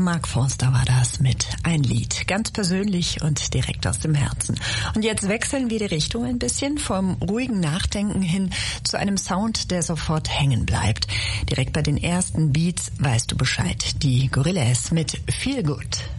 Mark Forster war das mit Ein Lied, ganz persönlich und direkt aus dem Herzen. Und jetzt wechseln wir die Richtung ein bisschen vom ruhigen Nachdenken hin zu einem Sound, der sofort hängen bleibt. Direkt bei den ersten Beats weißt du Bescheid. Die Gorillaz mit Feel Good.